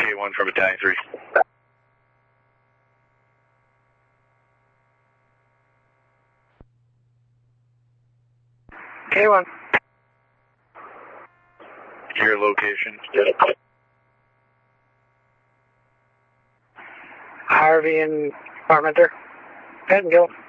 K1 from Battalion 3. K1. Your location. Harvey and Parmenter. Head and go.